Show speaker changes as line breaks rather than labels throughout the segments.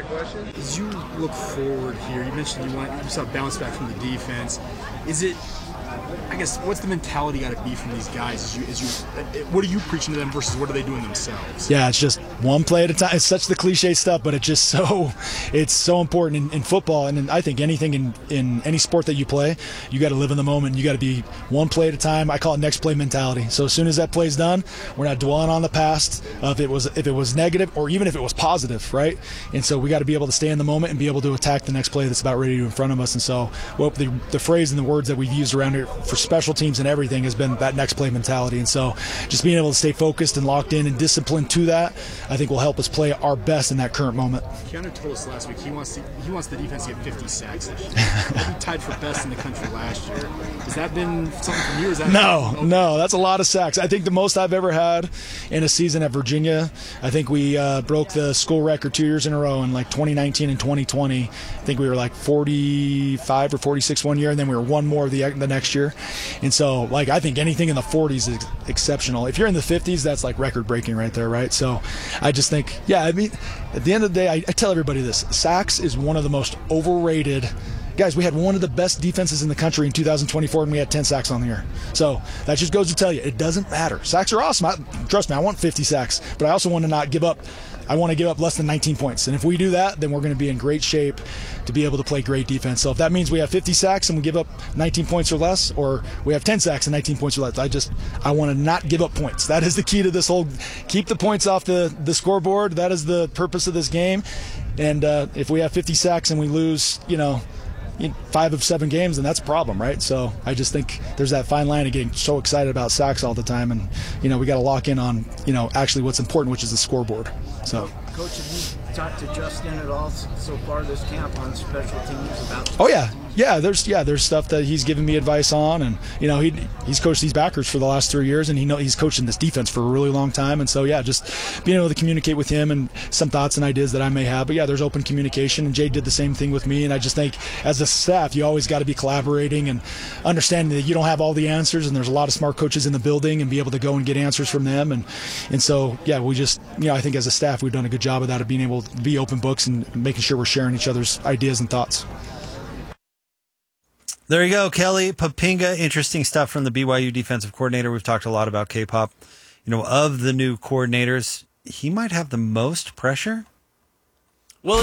As you look forward here, you mentioned you saw a bounce back from the defense. Is it, I guess, what's the mentality got to be from these guys? What are you preaching to them versus what are they doing themselves?
Yeah, it's just one play at a time. It's such the cliche stuff, but it's so important in football, and I think anything in any sport that you play, you got to live in the moment. You got to be one play at a time. I call it next play mentality. So as soon as that play's done, we're not dwelling on the past if it was negative or even if it was positive, right? And so we got to be able to stay in the moment and be able to attack the next play that's about ready to in front of us. And so, well, the phrase and the words that we've used around here for special teams and everything has been that next play mentality. And so just being able to stay focused and locked in and disciplined to that, I think will help us play our best in that current moment.
Keanu told us last week he wants the defense to get 50 sacks this year. He tied for best in the country last year. Has that been something from you? Or is that
No, that's a lot of sacks. I think the most I've ever had in a season at Virginia, I think we broke the school record 2 years in a row in like 2019 and 2020. I think we were like 45 or 46 one year, and then we were one more the next year. And so, like, I think anything in the 40s is exceptional. If you're in the 50s, that's like record-breaking right there, right? So I just think, I mean, at the end of the day, I tell everybody this. Sacks is one of the most overrated. Guys, we had one of the best defenses in the country in 2024, and we had 10 sacks on the year. So that just goes to tell you, it doesn't matter. Sacks are awesome. Trust me, I want 50 sacks, but I also want to not give up. I want to give up less than 19 points. And if we do that, then we're going to be in great shape to be able to play great defense. So if that means we have 50 sacks and we give up 19 points or less, or we have 10 sacks and 19 points or less, I want to not give up points. That is the key to this whole, keep the points off the scoreboard. That is the purpose of this game. And if we have 50 sacks and we lose, 5 of 7 games, then that's a problem, right? So I just think there's that fine line of getting so excited about sacks all the time, and we got to lock in on actually what's important, which is the scoreboard. So,
Coach, have you talked to Justin at all so far this camp on special teams about?
Oh yeah, there's stuff that he's given me advice on, and he's coached these backers for the last 3 years, and he's coaching this defense for a really long time, and so just being able to communicate with him and some thoughts and ideas that I may have. But there's open communication, and Jay did the same thing with me, and I just think as a staff, you always got to be collaborating and understanding that you don't have all the answers, and there's a lot of smart coaches in the building, and be able to go and get answers from them, and so we just I think as a staff we've done a good job of that, of being able to be open books and making sure we're sharing each other's ideas and thoughts.
There you go, Kelly Poppinga. Interesting stuff from the BYU defensive coordinator. We've talked a lot about K-Pop. Of the new coordinators, he might have the most pressure.
Well,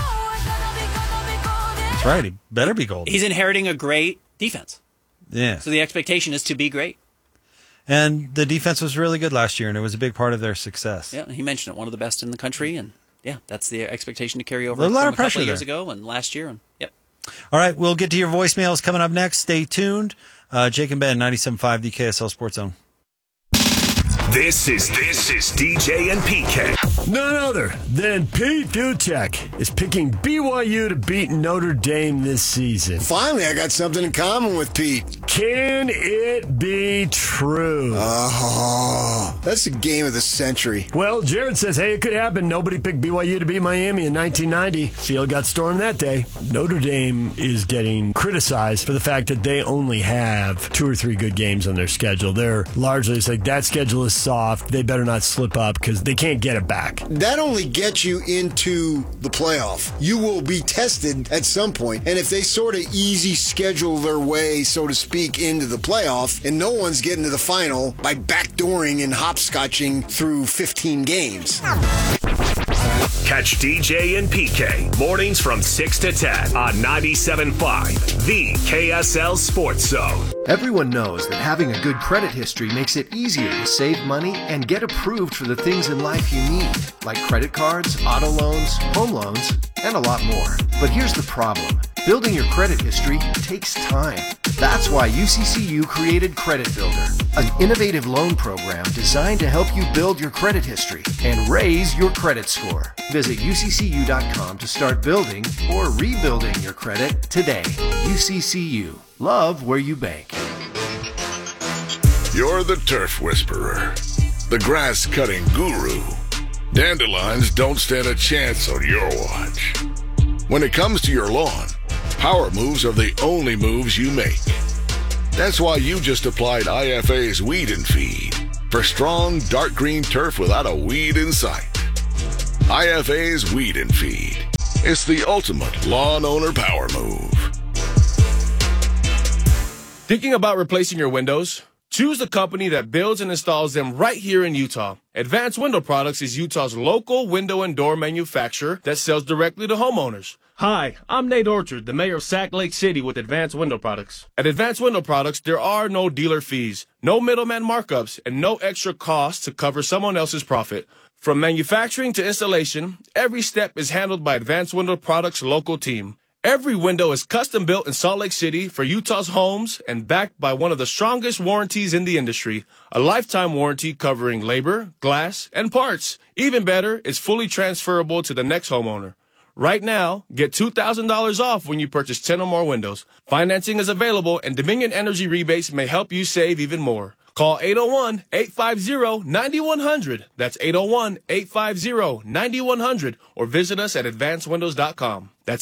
that's right. He better be golden.
He's inheriting a great defense.
Yeah.
So the expectation is to be great.
And the defense was really good last year, and it was a big part of their success.
Yeah, he mentioned it, one of the best in the country, and that's the expectation to carry over
There's a lot
from
of pressure
couple years
there.
ago and last year. And
All right, we'll get to your voicemails coming up next. Stay tuned. Jake and Ben, 97.5, the KSL Sports Zone.
This is DJ and PK.
None other than Pete Duchek is picking BYU to beat Notre Dame this season.
Finally, I got something in common with Pete.
Can it be true?
Oh, that's the game of the century.
Well, Jared says, hey, it could happen. Nobody picked BYU to beat Miami in 1990. Field got stormed that day. Notre Dame is getting criticized for the fact that they only have 2 or 3 good games on their schedule. They're largely, it's like that schedule is soft. They better not slip up because they can't get it back.
That only gets you into the playoff. You will be tested at some point. And if they sort of easy schedule their way, so to speak, into the playoff, and no one's getting to the final by backdooring and hopscotching through 15 games.
Catch DJ and PK mornings from 6 to 10 on 97.5, the KSL Sports Zone.
Everyone knows that having a good credit history makes it easier to save money and get approved for the things in life you need, like credit cards, auto loans, home loans, and a lot more. But here's the problem. Building your credit history takes time. That's why UCCU created Credit Builder, an innovative loan program designed to help you build your credit history and raise your credit score. Visit UCCU.com to start building or rebuilding your credit today. UCCU. Love where you bank.
You're the turf whisperer, the grass-cutting guru. Dandelions don't stand a chance on your watch. When it comes to your lawn, power moves are the only moves you make. That's why you just applied IFA's Weed and Feed for strong, dark green turf without a weed in sight. IFA's Weed and Feed. It's the ultimate lawn owner power move.
Thinking about replacing your windows? Choose the company that builds and installs them right here in Utah. Advanced Window Products is Utah's local window and door manufacturer that sells directly to homeowners. Hi, I'm Nate Orchard, the mayor of Sac Lake City with Advanced Window Products. At Advanced Window Products, there are no dealer fees, no middleman markups, and no extra costs to cover someone else's profit. From manufacturing to installation, every step is handled by Advanced Window Products' local team. Every window is custom built in Salt Lake City for Utah's homes and backed by one of the strongest warranties in the industry, a lifetime warranty covering labor, glass, and parts. Even better, it's fully transferable to the next homeowner. Right now, get $2,000 off when you purchase 10 or more windows. Financing is available, and Dominion Energy rebates may help you save even more. Call 801-850-9100. That's 801-850-9100, or visit us at advancedwindows.com. That's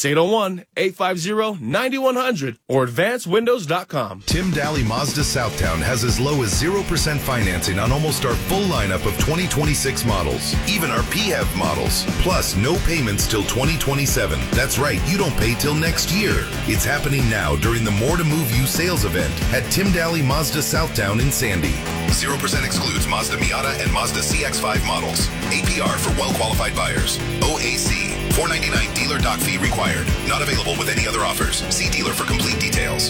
801-850-9100 or advancedwindows.com.
Tim Daly Mazda Southtown has as low as 0% financing on almost our full lineup of 2026 models, even our PHEV models, plus no payments till 2027. That's right, you don't pay till next year. It's happening now during the More to Move You sales event at Tim Daly Mazda Southtown in Sandy. 0% excludes Mazda Miata and Mazda CX-5 models. APR for well-qualified buyers. OAC. $499 dealer doc fee required. Not available with any other offers. See dealer for complete details.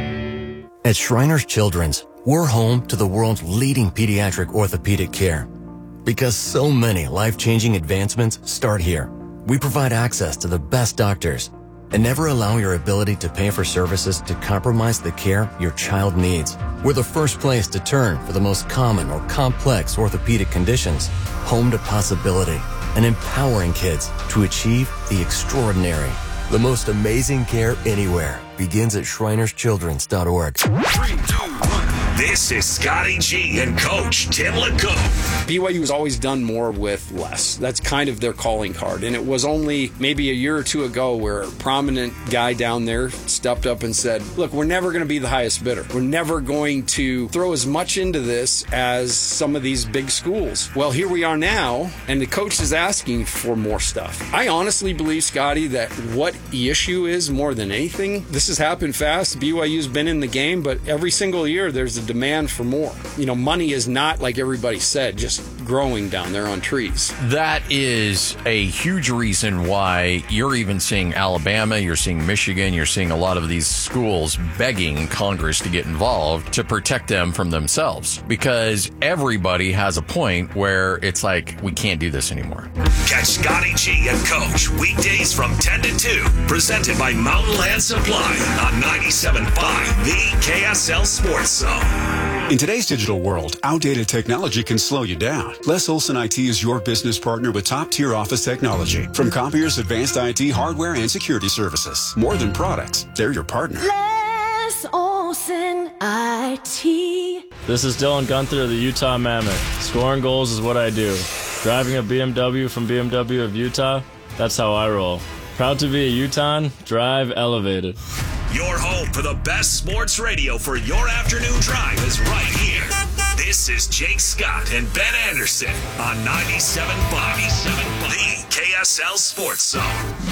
At Shriners Children's, we're home to the world's leading pediatric orthopedic care. Because so many life-changing advancements start here. We provide access to the best doctors and never allow your ability to pay for services to compromise the care your child needs. We're the first place to turn for the most common or complex orthopedic conditions. Home to possibility and empowering kids to achieve the extraordinary. The most amazing care anywhere begins at shrinerschildrens.org.
3, 2, 1. This is Scotty G and Coach Tim LeCoq.
BYU has always done more with less. That's kind of their calling card. And it was only maybe a year or two ago where a prominent guy down there stepped up and said, look, we're never going to be the highest bidder. We're never going to throw as much into this as some of these big schools. Well, here we are now, and the coach is asking for more stuff. I honestly believe, Scotty, that what the issue is more than anything, this has happened fast. BYU's been in the game, but every single year there's a demand for more. You know, money is not, like everybody said, just growing down there on trees.
That is a huge reason why you're even seeing Alabama, you're seeing Michigan, you're seeing a lot of these schools begging Congress to get involved to protect them from themselves, because everybody has a point where it's like, we can't do this anymore.
Catch Scotty G and Coach weekdays from 10 to 2, presented by Mountain Land Supply on 97.5, the KSL Sports Zone.
In today's digital world, outdated technology can slow you down. Les Olson IT is your business partner with top-tier office technology. From copiers, advanced IT, hardware, and security services. More than products, they're your partner.
Les Olson IT.
This is Dylan Gunther of the Utah Mammoth. Scoring goals is what I do. Driving a BMW from BMW of Utah, that's how I roll. Proud to be a Utahn, drive elevated.
Your home for the best sports radio for your afternoon drive is right here. This is Jake Scott and Ben Anderson on 97.5, the KSL Sports Zone.